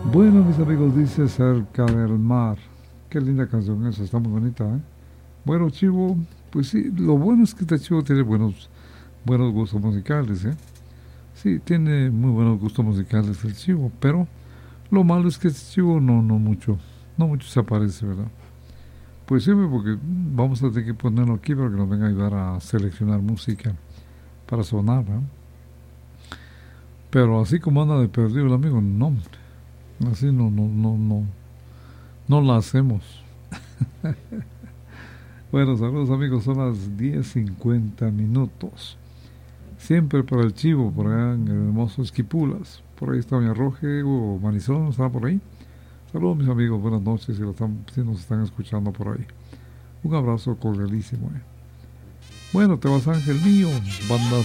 Bueno, mis amigos, dice cerca del mar. Qué linda canción esa, está muy bonita, ¿eh? Bueno, Chivo, pues sí, lo bueno es que este Chivo tiene buenos gustos musicales, ¿eh? Sí, tiene muy buenos gustos musicales el Chivo, pero lo malo es que este Chivo no mucho se aparece, ¿verdad? Pues sí, porque vamos a tener que ponerlo aquí para que nos venga a ayudar a seleccionar música para sonar, ¿verdad? Pero así como anda de perdido el amigo, no, así no la hacemos. Bueno, saludos amigos, son las 10:50. Siempre para el Chivo, por allá en el hermoso Esquipulas. Por ahí está Doña Roge o Marisol, ¿está por ahí? Saludos mis amigos, buenas noches si nos están escuchando por ahí. Un abrazo cordialísimo. Bueno, te vas Ángel mío, banda